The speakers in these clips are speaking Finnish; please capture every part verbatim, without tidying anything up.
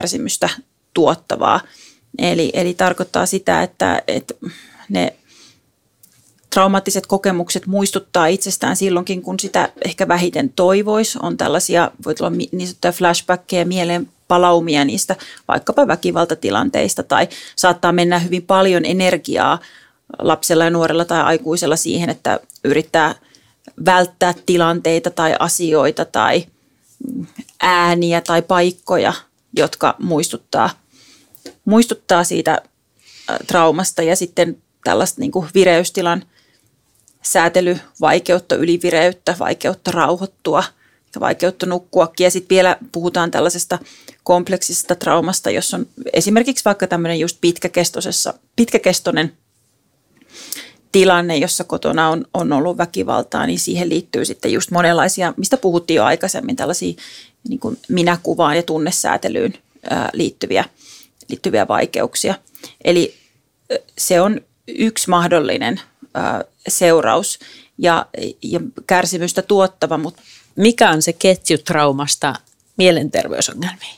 kärsimystä tuottavaa. Eli, eli tarkoittaa sitä, että, että ne traumaattiset kokemukset muistuttaa itsestään silloinkin, kun sitä ehkä vähiten toivoisi. On tällaisia, voi olla niin sanottuja flashbackkejä, mieleenpalaumia niistä vaikkapa väkivaltatilanteista, tai saattaa mennä hyvin paljon energiaa lapsella ja nuorella tai aikuisella siihen, että yrittää välttää tilanteita tai asioita tai ääniä tai paikkoja, jotka muistuttaa, muistuttaa siitä traumasta, ja sitten tällaista niin kuin vireystilan säätelyvaikeutta, ylivireyttä, vaikeutta rauhoittua ja vaikeutta nukkuakin. Ja sitten vielä puhutaan tällaisesta kompleksisesta traumasta, jos on esimerkiksi vaikka tämmöinen just pitkäkestoisessa, pitkäkestoinen tilanne, jossa kotona on, on ollut väkivaltaa, niin siihen liittyy sitten just monenlaisia, mistä puhuttiin jo aikaisemmin, tällaisia niin kuin minäkuvaan ja tunnesäätelyyn ää, liittyviä, liittyviä vaikeuksia. Eli se on yksi mahdollinen ää, seuraus ja, ja kärsimystä tuottava. Mutta mikä on se ketju traumasta mielenterveysongelmiin?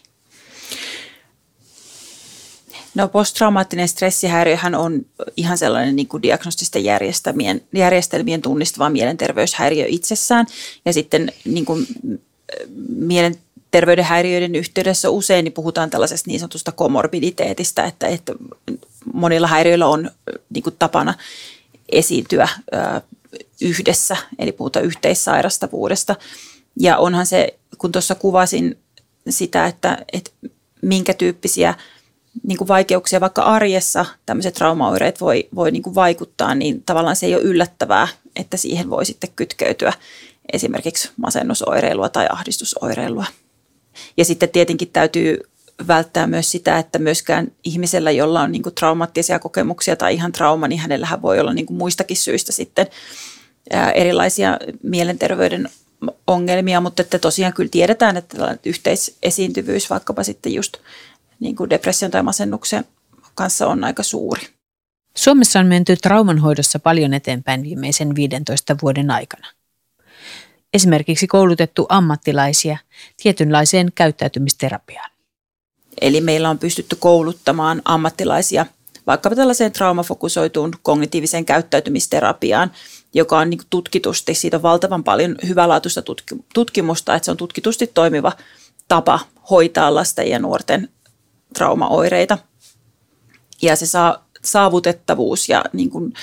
No, posttraumaattinen stressihäiriöhän on ihan sellainen niin kuin diagnostisten järjestelmien, järjestelmien tunnistava mielenterveyshäiriö itsessään. Ja sitten niin kuin mielenterveyden häiriöiden yhteydessä usein niin puhutaan tällaisesta niin sanotusta komorbiditeetistä, että, että monilla häiriöillä on niin kuin tapana esiintyä ö, yhdessä, eli puhutaan yhteissairastavuudesta. Ja onhan se, kun tuossa kuvasin sitä, että, että minkä tyyppisiä niin kuin vaikeuksia vaikka arjessa tämmöiset traumaoireet voi, voi niin kuin vaikuttaa, niin tavallaan se ei ole yllättävää, että siihen voi sitten kytkeytyä esimerkiksi masennusoireilua tai ahdistusoireilua. Ja sitten tietenkin täytyy välttää myös sitä, että myöskään ihmisellä, jolla on niin kuin traumaattisia kokemuksia tai ihan trauma, niin hänellähän voi olla niin kuin muistakin syistä sitten erilaisia mielenterveyden ongelmia, mutta että tosiaan kyllä tiedetään, että yhteisesiintyvyys vaikkapa sitten just niin kuin depression tai masennuksen kanssa on aika suuri. Suomessa on menty traumanhoidossa paljon eteenpäin viimeisen viidentoista vuoden aikana. Esimerkiksi koulutettu ammattilaisia tietynlaiseen käyttäytymisterapiaan. Eli meillä on pystytty kouluttamaan ammattilaisia vaikkapa tällaiseen traumafokusoituun kognitiiviseen käyttäytymisterapiaan, joka on niin kuin tutkitusti, siitä on valtavan paljon hyvälaatuista tutkimusta, että se on tutkitusti toimiva tapa hoitaa lasten ja nuorten traumaoireita. Ja se saa, saavutettavuus ja niin kuin,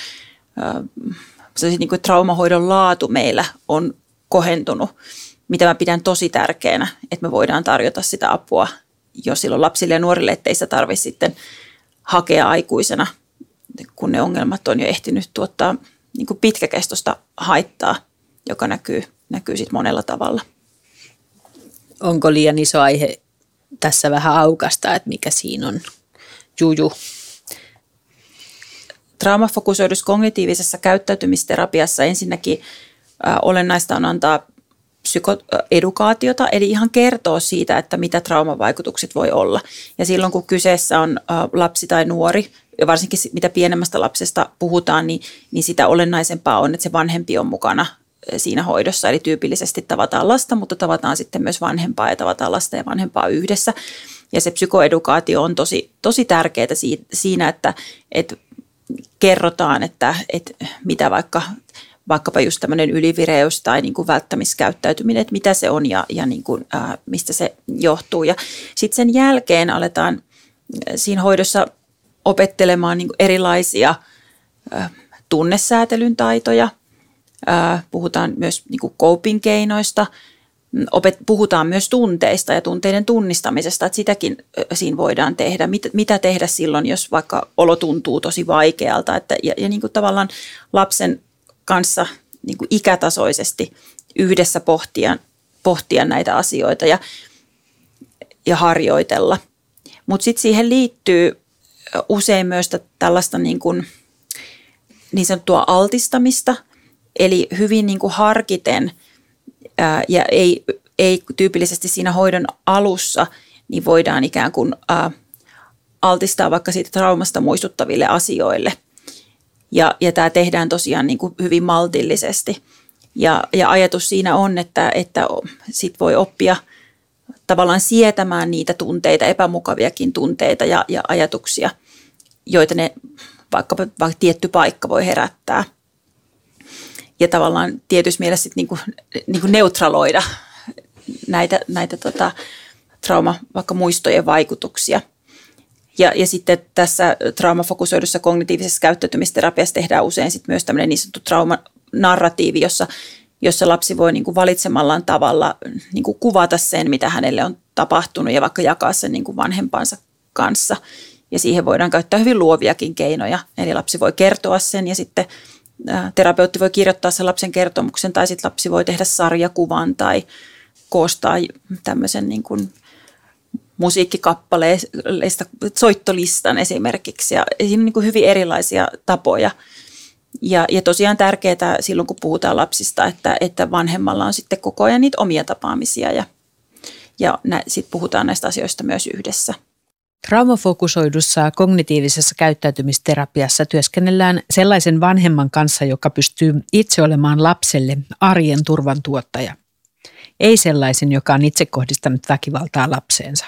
äh, niin kuin traumahoidon laatu meillä on kohentunut, mitä mä pidän tosi tärkeänä, että me voidaan tarjota sitä apua jo silloin lapsille ja nuorille, ettei sitä tarvitse sitten hakea aikuisena, kun ne ongelmat on jo ehtinyt tuottaa niin kuin pitkäkestoista haittaa, joka näkyy, näkyy sitten monella tavalla. Onko liian iso aihe tässä vähän aukasta, että mikä siinä on juju? Traumafokusoidussa kognitiivisessa käyttäytymisterapiassa ensinnäkin äh, olennaista on antaa psykoedukaatiota, eli ihan kertoo siitä, että mitä traumavaikutukset voi olla. Ja silloin, kun kyseessä on äh, lapsi tai nuori, ja varsinkin mitä pienemmästä lapsesta puhutaan, niin, niin sitä olennaisempaa on, että se vanhempi on mukana siinä hoidossa. Eli tyypillisesti tavataan lasta, mutta tavataan sitten myös vanhempaa ja tavataan lasta ja vanhempaa yhdessä. Ja se psykoedukaatio on tosi, tosi tärkeää siinä, että, että kerrotaan, että, että mitä vaikka, vaikkapa just tämmöinen ylivireys tai niin kuin välttämiskäyttäytyminen, että mitä se on ja, ja niin kuin, ää, mistä se johtuu. Ja sitten sen jälkeen aletaan siinä hoidossa opettelemaan niin kuin erilaisia ää, tunnesäätelyn taitoja. Puhutaan myös niin kuin coping-keinoista, puhutaan myös tunteista ja tunteiden tunnistamisesta, että sitäkin siinä voidaan tehdä. Mit, mitä tehdä silloin, jos vaikka olo tuntuu tosi vaikealta, että, ja, ja niin kuin tavallaan lapsen kanssa niin kuin ikätasoisesti yhdessä pohtia, pohtia näitä asioita ja, ja harjoitella. Mutta sitten siihen liittyy usein myös tällaista niin, kuin, niin sanottua altistamista, eli hyvin niin kuin harkiten ää, ja ei, ei tyypillisesti siinä hoidon alussa, niin voidaan ikään kuin ää, altistaa vaikka siitä traumasta muistuttaville asioille. Ja, ja tämä tehdään tosiaan niin kuin hyvin maltillisesti. Ja, ja ajatus siinä on, että, että sit voi oppia tavallaan sietämään niitä tunteita, epämukaviakin tunteita ja, ja ajatuksia, joita ne vaikkapa, vaikka tietty paikka voi herättää. Ja tavallaan tietyssä mielessä sit niinku, niinku neutraloida näitä, näitä tota, trauma, vaikka muistojen vaikutuksia. Ja, ja sitten tässä traumafokusoidussa kognitiivisessa käyttäytymisterapiassa tehdään usein sit myös tämmöinen niin sanottu traumanarratiivi, jossa, jossa lapsi voi niin kuin valitsemallaan tavalla niin kuin kuvata sen, mitä hänelle on tapahtunut ja vaikka jakaa sen niin kuin vanhempansa kanssa. Ja siihen voidaan käyttää hyvin luoviakin keinoja. Eli lapsi voi kertoa sen ja sitten ää, terapeutti voi kirjoittaa sen lapsen kertomuksen tai sitten lapsi voi tehdä sarjakuvan tai koostaa tämmöisen niin kuin musiikkikappaleista soittolistan esimerkiksi. Ja siinä on niin kuin hyvin erilaisia tapoja. Ja, ja tosiaan tärkeää silloin, kun puhutaan lapsista, että, että vanhemmalla on sitten koko ajan niitä omia tapaamisia ja, ja sitten puhutaan näistä asioista myös yhdessä. Traumafokusoidussa kognitiivisessa käyttäytymisterapiassa työskennellään sellaisen vanhemman kanssa, joka pystyy itse olemaan lapselle arjen turvan tuottaja. Ei sellaisen, joka on itse kohdistanut väkivaltaa lapseensa.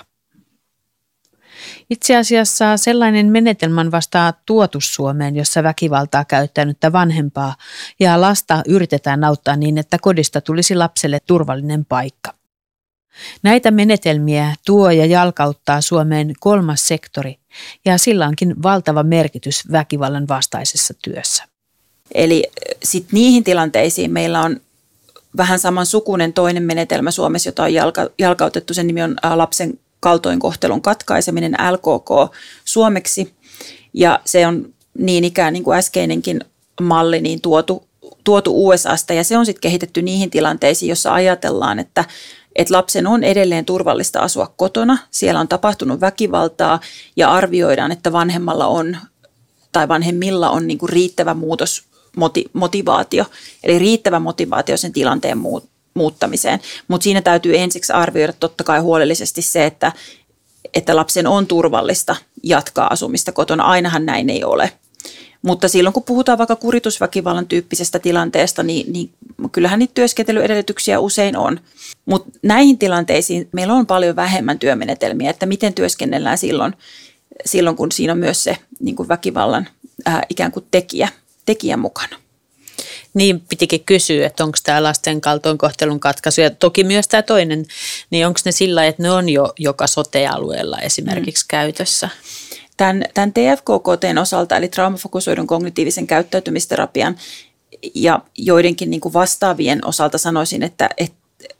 Itse asiassa sellainen menetelmä on vasta tuotu Suomeen, jossa väkivaltaa käyttänyttä vanhempaa ja lasta yritetään auttaa niin, että kodista tulisi lapselle turvallinen paikka. Näitä menetelmiä tuo ja jalkauttaa Suomeen kolmas sektori ja sillä onkin valtava merkitys väkivallan vastaisessa työssä. Eli sitten niihin tilanteisiin meillä on vähän samansukuinen toinen menetelmä Suomessa, jota on jalka, jalkautettu. Sen nimi on lapsen kaltoinkohtelun katkaiseminen, L K K suomeksi. Ja se on niin ikään niin kuin äskeinenkin malli niin tuotu, tuotu U S A:sta ja se on sitten kehitetty niihin tilanteisiin, jossa ajatellaan, että, että lapsen on edelleen turvallista asua kotona. Siellä on tapahtunut väkivaltaa ja arvioidaan, että vanhemmalla on tai vanhemmilla on niin kuin riittävä muutos motivaatio, eli riittävä motivaatio sen tilanteen muuttamiseen. Mutta siinä täytyy ensiksi arvioida totta kai huolellisesti se, että, että lapsen on turvallista jatkaa asumista kotona. Ainahan näin ei ole. Mutta silloin kun puhutaan vaikka kuritusväkivallan tyyppisestä tilanteesta, niin, niin kyllähän niitä työskentelyedellytyksiä usein on. Mutta näihin tilanteisiin meillä on paljon vähemmän työmenetelmiä, että miten työskennellään silloin, silloin kun siinä on myös se niin kuin väkivallan ää, ikään kuin tekijä. tekijän mukana. Niin pitikin kysyä, että onko tämä lasten kaltoinkohtelun katkaisu ja toki myös tämä toinen, niin onko ne sillä, että ne on jo joka sote-alueella esimerkiksi mm. käytössä? Tämän, tämän T F K K T:n osalta, eli traumafokusoidun kognitiivisen käyttäytymisterapian ja joidenkin niin kuin vastaavien osalta sanoisin, että, että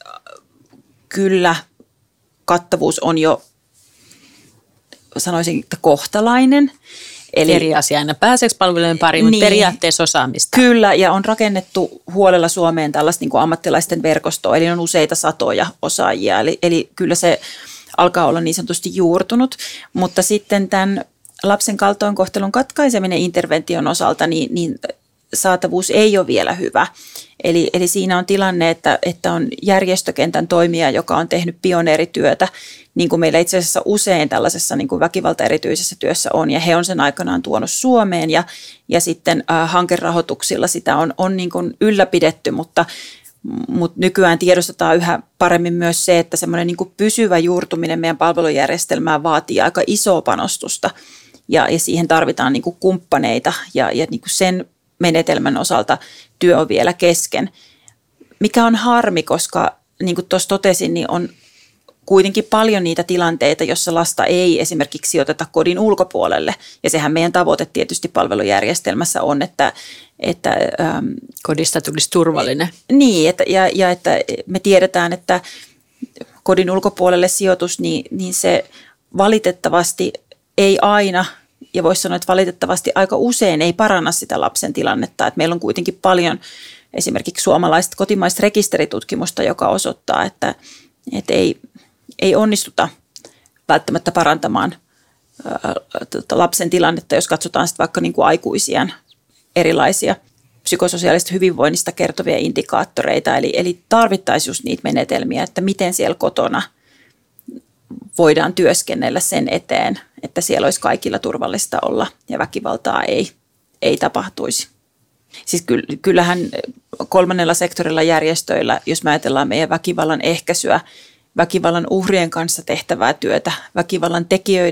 kyllä kattavuus on jo, sanoisin, että kohtalainen. Eli eri asia aina pääseekö palvelujen pariin, niin, mutta periaatteessa osaamista. Kyllä, ja on rakennettu huolella Suomeen tällaista niin kuin ammattilaisten verkostoa, eli on useita satoja osaajia, eli, eli kyllä se alkaa olla niin sanotusti juurtunut, mutta sitten tämän lapsen kaltoinkohtelun katkaiseminen intervention osalta, niin, niin saatavuus ei ole vielä hyvä. Eli, eli siinä on tilanne, että, että on järjestökentän toimija, joka on tehnyt pioneerityötä, niin kuin meillä itse asiassa usein tällaisessa niin kuin väkivalta-erityisessä työssä on, ja he on sen aikanaan tuonut Suomeen, ja, ja sitten äh, hankerahoituksilla sitä on, on niin kuin ylläpidetty, mutta, mutta nykyään tiedostetaan yhä paremmin myös se, että semmoinen niin kuin pysyvä juurtuminen meidän palvelujärjestelmään vaatii aika isoa panostusta, ja, ja siihen tarvitaan niin kuin kumppaneita, ja, ja niin kuin sen menetelmän osalta työ on vielä kesken, mikä on harmi, koska niin kuin tuossa totesin, niin on kuitenkin paljon niitä tilanteita, jossa lasta ei esimerkiksi sijoiteta kodin ulkopuolelle. Ja sehän meidän tavoite tietysti palvelujärjestelmässä on, että, että ähm, kodista tulisi turvallinen. Niin, että, ja, ja että me tiedetään, että kodin ulkopuolelle sijoitus, niin, niin se valitettavasti ei aina, ja voisi sanoa, että valitettavasti aika usein ei paranna sitä lapsen tilannetta. Että meillä on kuitenkin paljon esimerkiksi suomalaista kotimaista rekisteritutkimusta, joka osoittaa, että, että ei, ei onnistuta välttämättä parantamaan ää, lapsen tilannetta, jos katsotaan sitten vaikka niin kuin aikuisien erilaisia psykososiaalista hyvinvoinnista kertovia indikaattoreita. Eli, eli tarvittaisiin just niitä menetelmiä, että miten siellä kotona voidaan työskennellä sen eteen, että siellä olisi kaikilla turvallista olla ja väkivaltaa ei, ei tapahtuisi. Siis kyllähän kolmannella sektorilla järjestöillä, jos me ajatellaan meidän väkivallan ehkäisyä, väkivallan uhrien kanssa tehtävää työtä, väkivallan tekijöiden